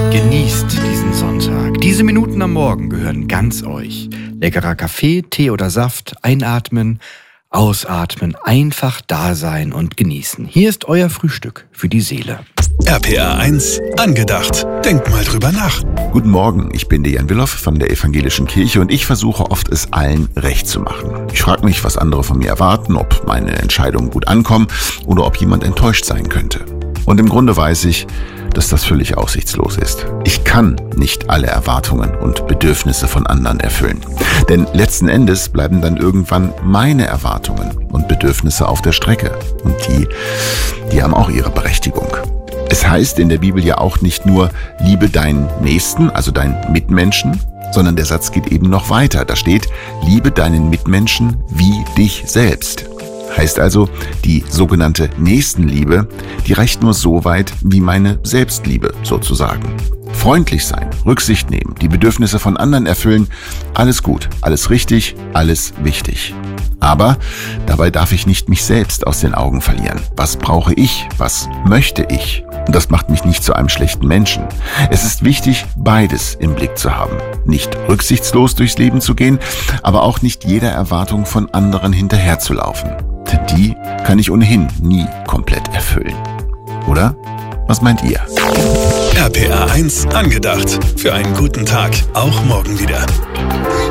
Genießt diesen Sonntag. Diese Minuten am Morgen gehören ganz euch. Leckerer Kaffee, Tee oder Saft, einatmen, ausatmen, einfach da sein und genießen. Hier ist euer Frühstück für die Seele. RPA 1 angedacht. Denkt mal drüber nach. Guten Morgen, ich bin der Jan Willoff von der Evangelischen Kirche und ich versuche oft, es allen recht zu machen. Ich frage mich, was andere von mir erwarten, ob meine Entscheidungen gut ankommen oder ob jemand enttäuscht sein könnte. Und im Grunde weiß ich, dass das völlig aussichtslos ist. Ich kann nicht alle Erwartungen und Bedürfnisse von anderen erfüllen. Denn letzten Endes bleiben dann irgendwann meine Erwartungen und Bedürfnisse auf der Strecke. Und die haben auch ihre Berechtigung. Es heißt in der Bibel ja auch nicht nur, liebe deinen Nächsten, also deinen Mitmenschen, sondern der Satz geht eben noch weiter. Da steht, liebe deinen Mitmenschen wie dich selbst. Heißt also, die sogenannte Nächstenliebe, die reicht nur so weit wie meine Selbstliebe sozusagen. Freundlich sein, Rücksicht nehmen, die Bedürfnisse von anderen erfüllen, alles gut, alles richtig, alles wichtig. Aber dabei darf ich nicht mich selbst aus den Augen verlieren. Was brauche ich? Was möchte ich? Und das macht mich nicht zu einem schlechten Menschen. Es ist wichtig, beides im Blick zu haben. Nicht rücksichtslos durchs Leben zu gehen, aber auch nicht jeder Erwartung von anderen hinterherzulaufen. Denn die kann ich ohnehin nie komplett erfüllen. Oder? Was meint ihr? RPA 1 angedacht. Für einen guten Tag, auch morgen wieder.